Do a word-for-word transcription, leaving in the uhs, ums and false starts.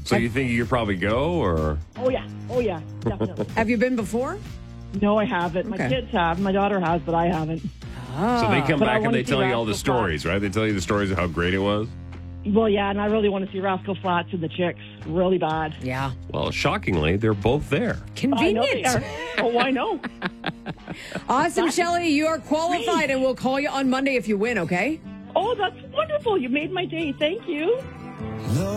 So you think you could probably go, or? Oh, yeah. Oh, yeah. Definitely. Have you been before? No, I haven't. My Okay. kids have. My daughter has, but I haven't. So they come But I back and wanna they see tell you all the Rascal stories, right? They tell you the stories of how great it was? Well, yeah, and I really want to see Rascal Flatts and the Chicks really bad. Yeah. Well, shockingly, they're both there. I know they Convenient. are. Oh, I know. Awesome, Shelley. You are qualified, and we'll call you on Monday if you win, okay? Oh, that's wonderful. You made my day. Thank you.